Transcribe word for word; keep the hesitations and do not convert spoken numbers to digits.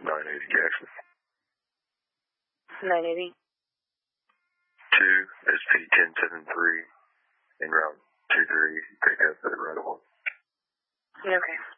nine eighty Jackson. nine eighty. two S P ten seventy-three en route two three, pick up at right of one. Okay.